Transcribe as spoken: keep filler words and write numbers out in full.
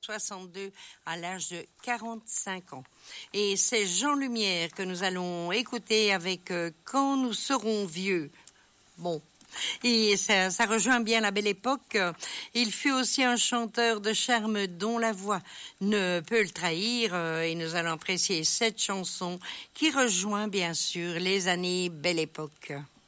soixante-deux à l'âge de quarante-cinq ans. Et c'est Jean Lumière que nous allons écouter avec euh, Quand nous serons vieux. Bon. Et ça, ça rejoint bien la belle époque. Il fut aussi un chanteur de charme dont la voix ne peut le trahir. Et nous allons apprécier cette chanson qui rejoint bien sûr les années belle époque.